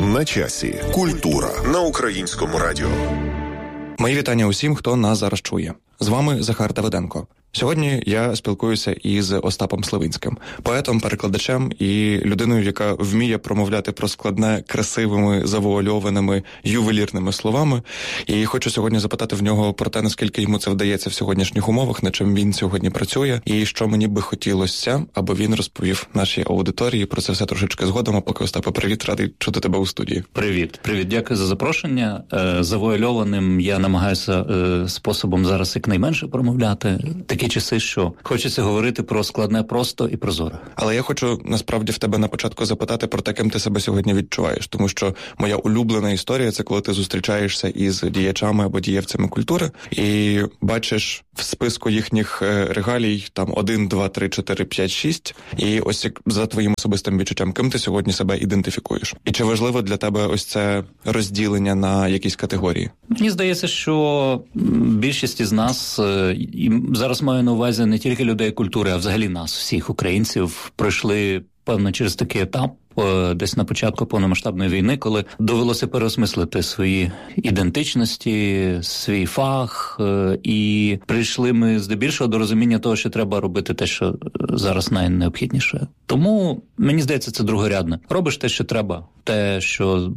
На часі. Культура на Українському радіо. Мої вітання усім, хто нас зараз чує. З вами Захар Давиденко. Сьогодні я спілкуюся із Остапом Сливинським, поетом, перекладачем і людиною, яка вміє промовляти про складне красивими, завуальованими, ювелірними словами. І хочу сьогодні запитати в нього про те, наскільки йому це вдається в сьогоднішніх умовах, над чим він сьогодні працює, і що мені би хотілося, аби він розповів нашій аудиторії про це все трошечки згодом. А поки, Остапе, привіт, радий чути тебе у студії. Привіт, дякую за запрошення. Завуальованим я намагаюся способом зараз якнайменше промовляти. Такі часи, що хочеться говорити про складне просто і прозоро. Але я хочу, насправді, в тебе на початку запитати про те, ким ти себе сьогодні відчуваєш. Тому що моя улюблена історія – це коли ти зустрічаєшся із діячами або дієвцями культури і бачиш в списку їхніх регалій там 1, 2, 3, 4, 5, 6. І ось за твоїм особистим відчуттям, ким ти сьогодні себе ідентифікуєш? І чи важливо для тебе ось це розділення на якісь категорії? Мені здається, що більшість із нас, і зараз маю на увазі не тільки людей культури, а взагалі нас, всіх українців, пройшли, певно, через такий етап, десь на початку повномасштабної війни, коли довелося переосмислити свої ідентичності, свій фах, і прийшли ми здебільшого до розуміння того, що треба робити те, що зараз найнеобхідніше. Тому, мені здається, це другорядне. Робиш те, що треба, те, що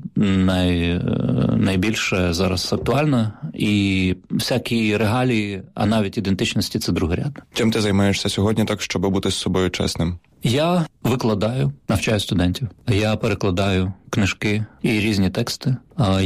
найбільше зараз актуально, і всякі регалії, а навіть ідентичності – це другорядне. Чим ти займаєшся сьогодні так, щоб бути з собою чесним? Я викладаю, навчаю студентів. Я перекладаю книжки і різні тексти.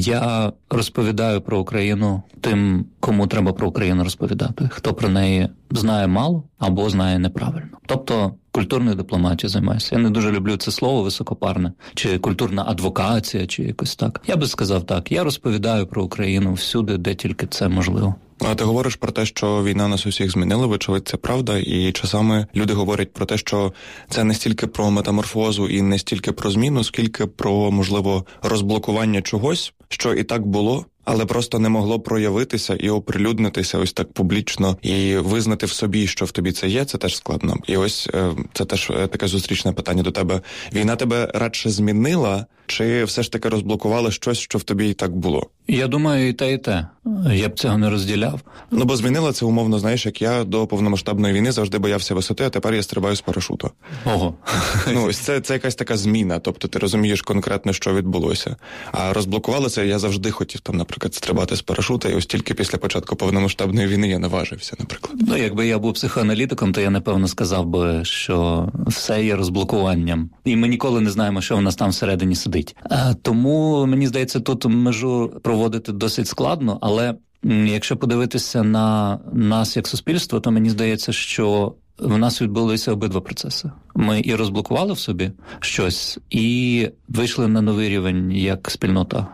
Я розповідаю про Україну тим, кому треба про Україну розповідати. Хто про неї знає мало або знає неправильно. Тобто культурною дипломатією займаюся. Я не дуже люблю це слово високопарне, чи культурна адвокація, чи якось так. Я би сказав так, я розповідаю про Україну всюди, де тільки це можливо. А ти говориш про те, що війна нас усіх змінила, вочевидь, це правда, і часами люди говорять про те, що це не стільки про метаморфозу і не стільки про зміну, скільки про, можливо, розблокування чогось, що і так було, але просто не могло проявитися і оприлюднитися ось так публічно, і визнати в собі, що в тобі це є, це теж складно. І ось це теж таке зустрічне питання до тебе. Війна тебе радше змінила, чи все ж таки розблокувала щось, що в тобі і так було? Я думаю, і те, і те. Я б цього не розділяв. Ну, бо змінила це умовно, знаєш, як я до повномасштабної війни завжди боявся висоти, а тепер я стрибаю з парашута. Ого. Ну, ось це якась така зміна, тобто ти розумієш конкретно, що відбулося. А розблокували це, я завжди хотів там, наприклад, стрибати з парашута, і ось тільки після початку повномасштабної війни я наважився, наприклад. Ну, якби я був психоаналітиком, то я, напевно, сказав би, що все є розблокуванням. І ми ніколи не знаємо, що в нас там всередині сидить. Тому, мені здається, тут межу проводити досить складно, але якщо подивитися на нас як суспільство, то мені здається, що в нас відбулися обидва процеси. Ми і розблокували в собі щось, і вийшли на новий рівень як спільнота.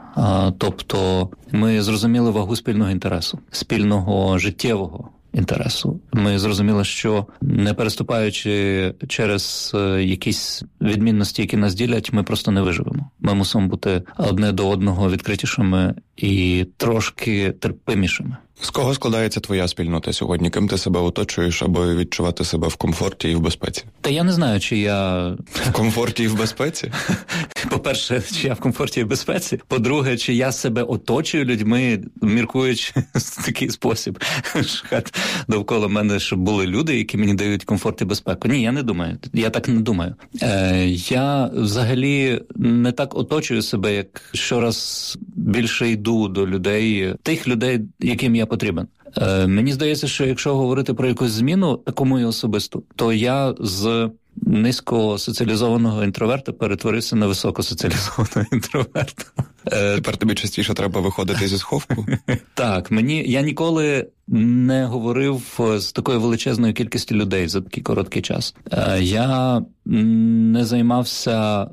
Тобто ми зрозуміли вагу спільного інтересу, спільного життєвого інтересу. Ми зрозуміли, що не переступаючи через якісь відмінності, які нас ділять, ми просто не виживемо. Ми мусимо бути одне до одного відкритішими і трошки терпимішими. З кого складається твоя спільнота сьогодні? Ким ти себе оточуєш, аби відчувати себе в комфорті і в безпеці? Та я не знаю, чи я... В комфорті і в безпеці? По-перше, чи я в комфорті і в безпеці. По-друге, чи я себе оточую людьми, міркуючи в такий спосіб. Довкола мене, щоб були люди, які мені дають комфорт і безпеку. Ні, я не думаю. Я так не думаю. Я взагалі не так оточую себе, як щораз більше йду до людей, тих людей, яким я потрібен. Мені здається, що якщо говорити про якусь зміну, таку мою особисту, то я з низькосоціалізованого інтроверта перетворився на високосоціалізованого інтроверта. Тепер тобі частіше треба виходити зі сховку? Так, я ніколи не говорив з такою величезною кількістю людей за такий короткий час. Я не займався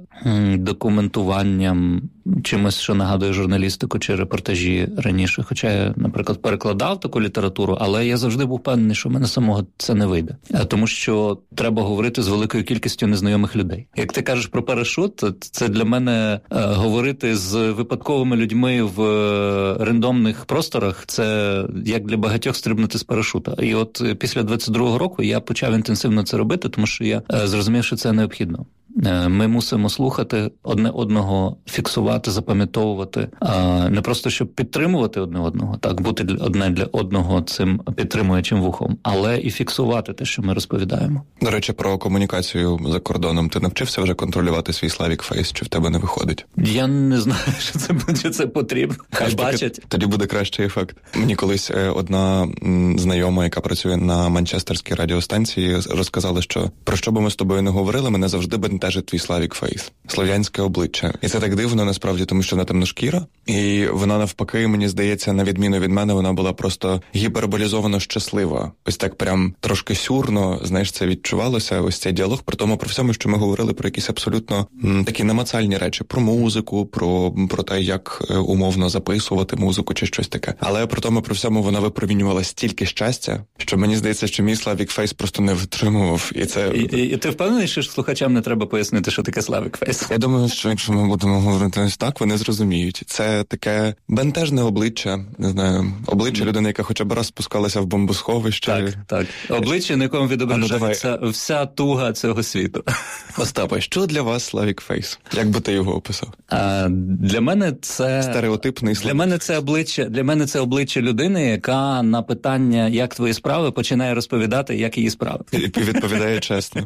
документуванням чимось, що нагадує журналістику чи репортажі раніше. Хоча я, наприклад, перекладав таку літературу, але я завжди був певний, що в мене самого це не вийде. Тому що треба говорити з великою кількістю незнайомих людей. Як ти кажеш про парашут, це для мене говорити з випадковими людьми в рандомних просторах, це як для багатьох стрибнути з парашута. І от після 22-го року я почав інтенсивно це робити, тому що я зрозумів, що це необхідно. Ми мусимо слухати одне одного, фіксувати, запам'ятовувати, не просто щоб підтримувати одне одного, так, бути одне для одного цим підтримуючим вухом, але і фіксувати те, що ми розповідаємо. До речі, про комунікацію за кордоном. Ти навчився вже контролювати свій Slavic Face, чи в тебе не виходить? Я не знаю, що це потрібно. Хай бачать. Тоді буде кращий ефект. Мені колись одна знайома, яка працює на манчестерській радіостанції, розказала, що про що би ми з тобою не говорили, мене завжди бентежить твій Slavic Face. Слов'янське обличчя. І це так дивно, насправді, тому що вона темношкіра. І вона, навпаки, мені здається, на відміну від мене, вона була просто гіперболізовано щаслива. Ось так прям трошки сюрно, знаєш, це відчувалося, ось цей діалог, при тому, про всьому, що ми говорили про якісь абсолютно такі намацальні речі, про музику, про те, як умовно записувати музику чи щось таке. Але при тому, про всьому, вона випромінювала стільки щастя, що мені здається, що мій Slavic Face просто не витримував. І ти впевнений, що слухачам не треба пояснити, що таке Slavic Face? Я думаю, що якщо ми будемо говорити ось так, вони зрозуміють. Це таке бентежне обличчя, не знаю, обличчя людини, яка хоча б раз спускалася в бомбосховище. Так. Обличчя, на якому відображається вся туга цього світу. Остапе, що для вас Slavic Face? Як би ти його описав? Для мене це стереотипний Slavic. Для мене це обличчя людини, яка на питання, як твої справи, починає розповідати, як її справи. І відповідає чесно.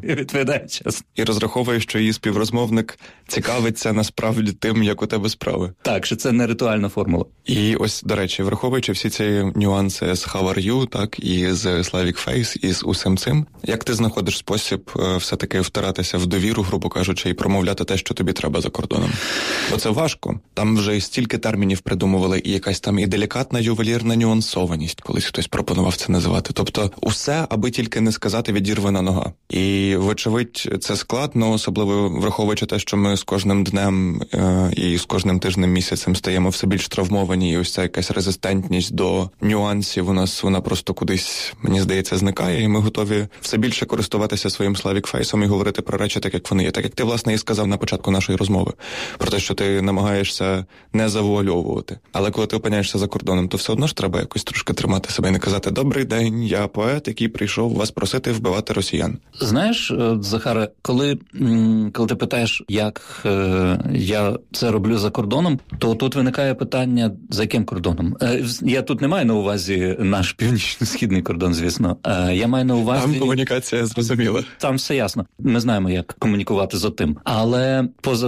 І розраховує, що її співрозмовник цікавиться насправді тим, як у тебе справи. Так, що це не ритуальна формула. І ось, до речі, враховуючи всі ці нюанси з How are you, так, і з Slavic Face, і з усім цим, як ти знаходиш спосіб все-таки втиратися в довіру, грубо кажучи, і промовляти те, що тобі треба за кордоном? Бо це важко. Там вже стільки термінів придумували, і якась там і делікатна ювелірна нюансованість, колись хтось пропонував це називати. Тобто усе, аби тільки не сказати відірвана нога. І, вочевидь, це складно, особливо враховуючи те, що ми з кожним днем і з кожним тижнем, місяцем стаємо все більш травмовані, і ось ця якась резистентність до нюансів у нас, вона просто кудись, мені здається, зникає, і ми готові все більше користуватися своїм Slavic Face'ом і говорити про речі так, як вони є. Так, як ти, власне, і сказав на початку нашої розмови, про те, що ти намагаєшся не завуальовувати. Але коли ти опиняєшся за кордоном, то все одно ж треба якось трошки тримати себе і не казати: «Добрий день, я поет, який прийшов вас просити вбивати росіян». Знаєш, Захаре, коли ти питаєш, як я це роблю за кордоном, то тут виникає питання, за яким кордоном? Я тут не маю на увазі наш північно-східний кордон, звісно. Я маю на увазі... Там комунікація зрозуміла. Там все ясно. Ми знаємо, як комунікувати з отим. Але поза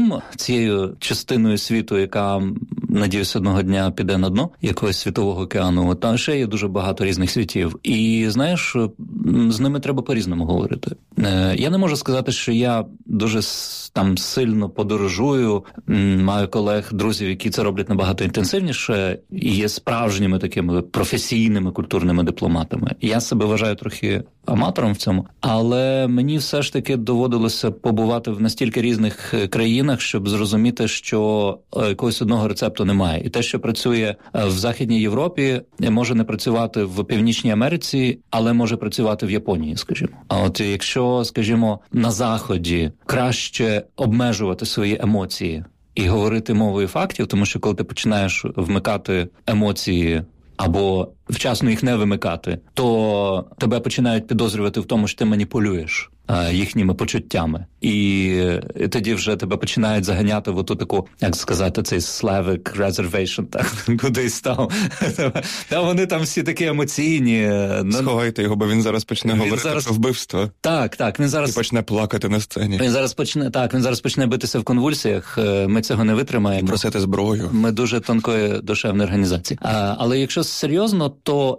цією частиною світу, яка, надіюсь, одного дня піде на дно якогось світового океану, там ще є дуже багато різних світів. І, знаєш, з ними треба по-різному говорити. Я не можу сказати, що я дуже там сильно подорожую, маю колег, друзів, які це роблять набагато інтенсивніше і є справжніми такими професійними культурними дипломатами. Я себе вважаю трохи аматором в цьому, але мені все ж таки доводилося побувати в настільки різних країнах, щоб зрозуміти, що якогось одного рецепту немає. І те, що працює в Західній Європі, може не працювати в Північній Америці, але може працювати в Японії, скажімо. А от якщо, скажімо, на Заході краще обмежувати свої емоції і говорити мовою фактів, тому що коли ти починаєш вмикати емоції або вчасно їх не вимикати, то тебе починають підозрювати в тому, що ти маніпулюєш їхніми почуттями. І тоді вже тебе починають заганяти в оту таку, як сказати, цей Slavic reservation, так, кудись там. Та вони там всі такі емоційні. Сховайте його, бо він зараз почне говорити про вбивство. Так, він зараз... І почне плакати на сцені. Він зараз почне битися в конвульсіях, ми цього не витримаємо. І просити зброю. Ми дуже тонкої душевної організації. Але якщо серйозно,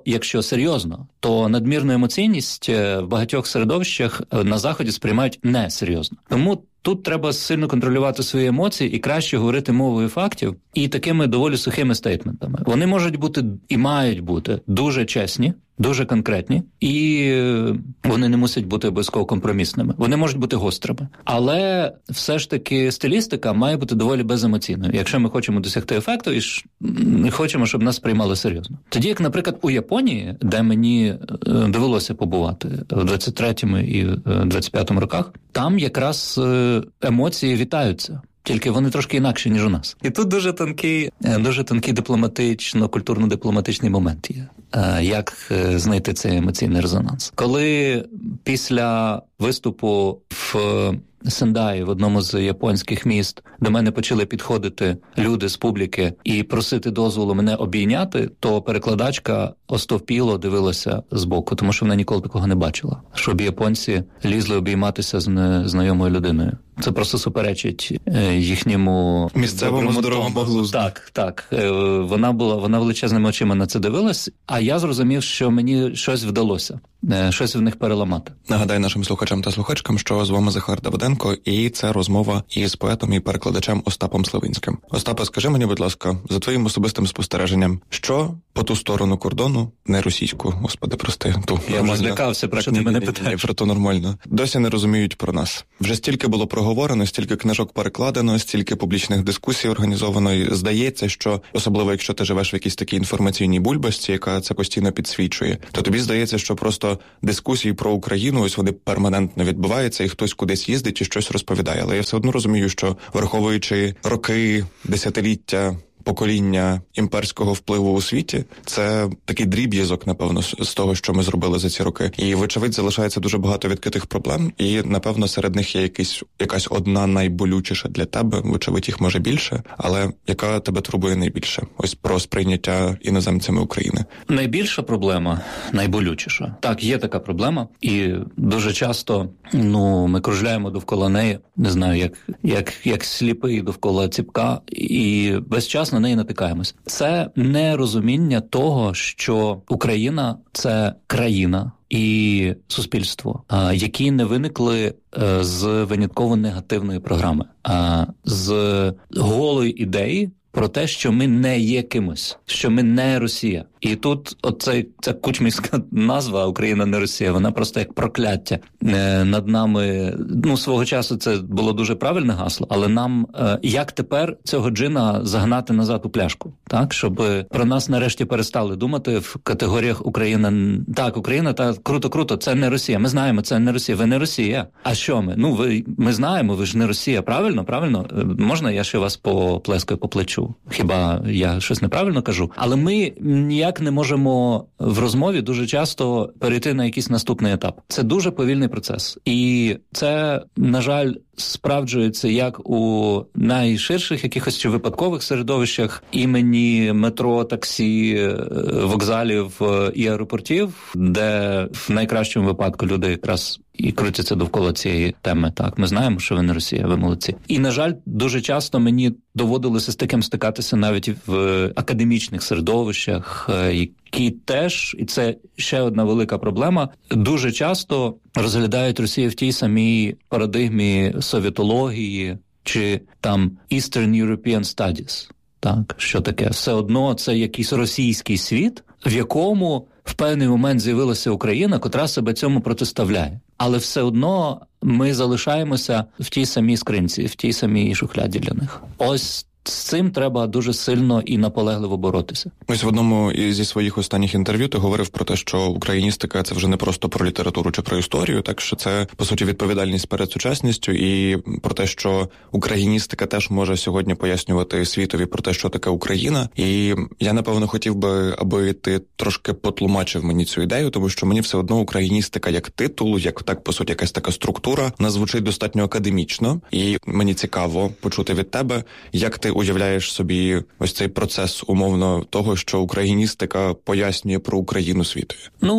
то надмірну емоційність в багатьох середовищах на Заході сприймають несерйозно. Тому тут треба сильно контролювати свої емоції і краще говорити мовою фактів і такими доволі сухими стейтментами. Вони можуть бути і мають бути дуже чесні, дуже конкретні, і вони не мусять бути обов'язково компромісними. Вони можуть бути гострими. Але все ж таки стилістика має бути доволі беземоційною, якщо ми хочемо досягти ефекту і не хочемо, щоб нас сприймали серйозно. Тоді, як, наприклад, у Японії, де мені довелося побувати в 23-му і 25-му роках, там якраз емоції вітаються. Тільки вони трошки інакші, ніж у нас. І тут дуже тонкий культурно-дипломатичний момент є. Як знайти цей емоційний резонанс? Коли після виступу в Сендаї, в одному з японських міст, до мене почали підходити люди з публіки і просити дозволу мене обійняти, то перекладачка остовпіло дивилася збоку, тому що вона ніколи такого не бачила, щоб японці лізли обійматися з незнайомою людиною. Це просто суперечить їхньому місцевому здоровому глузду. Так. Вона величезними очима на це дивилась, а я зрозумів, що мені щось вдалося. Щось в них переламати. Нагадай нашим слухачам та слухачкам, що з вами Захар Давиденко, і це розмова із поетом і перекладачем Остапом Сливинським. Остапе, скажи мені, будь ласка, за твоїм особистим спостереженням, що по ту сторону кордону, не російську, господи, прости, ту я вже злякався, про що ти мене питаєш. Про то нормально. Досі не розуміють про нас. Вже стільки було проговорено, стільки книжок перекладено, стільки публічних дискусій організовано. І здається, що, особливо якщо ти живеш в якійсь такій інформаційній бульбашці, яка це постійно підсвічує, то тобі здається, що просто дискусії про Україну, ось вони перманентно відбуваються, і хтось кудись їздить і щось розповідає. Але я все одно розумію, що враховуючи роки, десятиліття, покоління імперського впливу у світі, це такий дріб'язок, напевно, з того, що ми зробили за ці роки. І, вочевидь, залишається дуже багато відкритих проблем, і, напевно, серед них є якась одна найболючіша для тебе, вочевидь, їх може більше, але яка тебе турбує найбільше? Ось про сприйняття іноземцями України. Найбільша проблема, найболючіша. Так, є така проблема, і дуже часто, ми кружляємо довкола неї, не знаю, як сліпий довкола ціпка, і весь час на неї натикаємось. Це нерозуміння того, що Україна – це країна і суспільство, які не виникли з винятково негативної програми, а з голої ідеї про те, що ми не є кимось, що ми не Росія. І тут ця кучмівська назва «Україна не Росія», вона просто як прокляття над нами. Свого часу це було дуже правильне гасло, але нам, як тепер цього джина загнати назад у пляшку, так? Щоб про нас нарешті перестали думати в категоріях «Україна». Так, Україна, так, круто, це не Росія. Ми знаємо, це не Росія. Ви не Росія. А що ми? Ми знаємо, ви ж не Росія. Правильно? Можна я ще вас поплескаю по плечу? Хіба я щось неправильно кажу? Але ми ніяк не можемо в розмові дуже часто перейти на якийсь наступний етап. Це дуже повільний процес. І це, на жаль, справджується як у найширших якихось чи випадкових середовищах імені метро, таксі, вокзалів і аеропортів, де в найкращому випадку люди якраз і крутяться довкола цієї теми. Так, ми знаємо, що ви не Росія, ви молодці. І, на жаль, дуже часто мені доводилося з таким стикатися навіть в академічних середовищах, які теж, і це ще одна велика проблема, дуже часто розглядають Росію в тій самій парадигмі совєтології чи там Eastern European Studies. Так, що таке? Все одно це якийсь російський світ, в якому в певний момент з'явилася Україна, котра себе цьому протиставляє. Але все одно ми залишаємося в тій самій скринці, в тій самій шухляді для них. Ось з цим треба дуже сильно і наполегливо боротися. Ось в одному зі своїх останніх інтерв'ю ти говорив про те, що україністика – це вже не просто про літературу чи про історію, так що це, по суті, відповідальність перед сучасністю, і про те, що україністика теж може сьогодні пояснювати світові про те, що таке Україна. І я, напевно, хотів би, аби ти трошки потлумачив мені цю ідею, тому що мені все одно україністика як титул, як так, по суті, якась така структура, вона звучить достатньо академічно, і мені цікаво почути від тебе, як ти уявляєш собі ось цей процес умовно того, що україністика пояснює про Україну світові?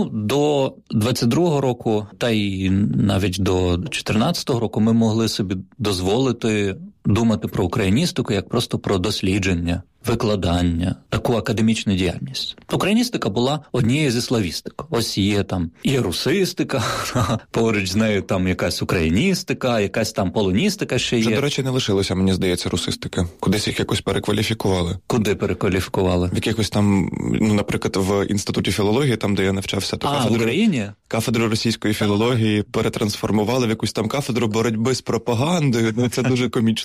До 22-го року, та й навіть до 14-го року ми могли собі дозволити думати про україністику як просто про дослідження, викладання, таку академічну діяльність. Україністика була однією зі славістик. Ось є там і русистика, поруч з нею там якась україністика, якась там полоністика ще є. Вже, до речі, не лишилося, мені здається, русистики. Кудись їх якось перекваліфікували. Куди перекваліфікували? В якихось там, наприклад, в Інституті філології, там, де я навчався, то в Україні? Кафедру російської філології перетрансформували в якусь там кафедру боротьби з пропагандою. Це дуже комічно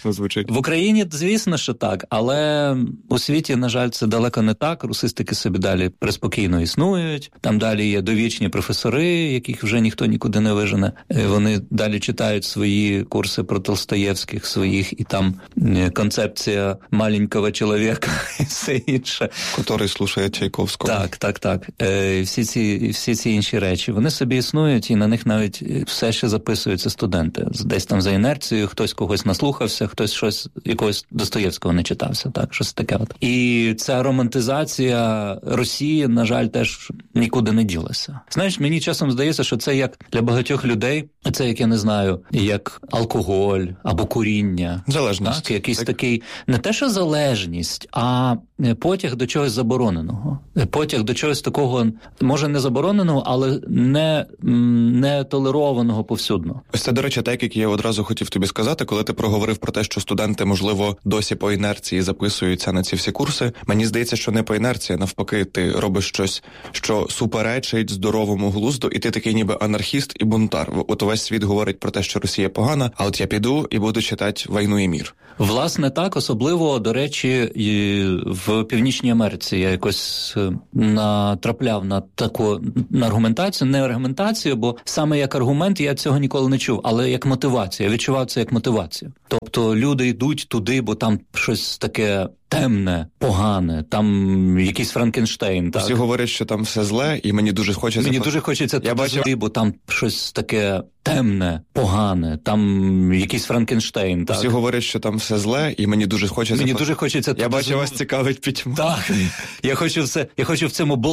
класно звучить. В Україні, звісно, що так, але у світі, на жаль, це далеко не так. Русистики собі далі преспокійно існують. Там далі є довічні професори, яких вже ніхто нікуди не вижене. Вони далі читають свої курси про Толстоєвських своїх, і там концепція маленького чоловіка і все інше. Котрий слухає Чайковського. Так. Всі ці інші речі. Вони собі існують, і на них навіть все ще записуються студенти. Десь там за інерцією, хтось когось наслухався, хтось щось, якогось Достоєвського не читався, так, щось таке от. І ця романтизація Росії, на жаль, теж нікуди не ділася. Знаєш, мені часом здається, що це як для багатьох людей, це, як я не знаю, як алкоголь або куріння. Залежність. Так, якийсь такий, не те, що залежність, а потяг до чогось забороненого. Потяг до чогось такого, може не забороненого, але не толерованого повсюдно. Ось це, до речі, так, як я одразу хотів тобі сказати, коли ти проговорив про те, що студенти, можливо, досі по інерції записуються на ці всі курси. Мені здається, що не по інерції, навпаки, ти робиш щось, що суперечить здоровому глузду, і ти такий ніби анархіст і бунтар. От увесь світ говорить про те, що Росія погана, а от я піду і буду читати «Війну і мір». Власне, так, особливо, до речі, в Північній Америці я якось натрапляв на таку аргументацію, не аргументацію, бо саме як аргумент я цього ніколи не чув, але як мотивацію, я відчував це як мотивацію. Тобто люди йдуть туди, бо там щось таке темне, погане, там якийсь Франкенштейн. Так? Всі говорять, що там все зле, і мені дуже хочеться... Мені дуже хочеться туди, бо там щось таке темне, погане, там якийсь Франкенштейн. Так? Всі говорять, що там все зле, і мені дуже хочеться... Мені дуже хочеться... Я бачу, вас цікавить пітьма. Так, я хочу в цьому